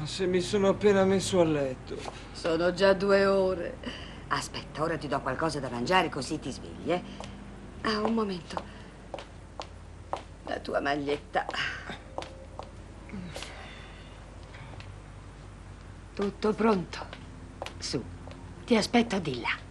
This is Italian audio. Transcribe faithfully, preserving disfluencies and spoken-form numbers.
Se mi sono appena messo a letto. Sono già due ore. Aspetta, ora ti do qualcosa da mangiare così ti svegli, eh? Ah, un momento. La tua maglietta. Tutto pronto. Su, ti aspetto di là.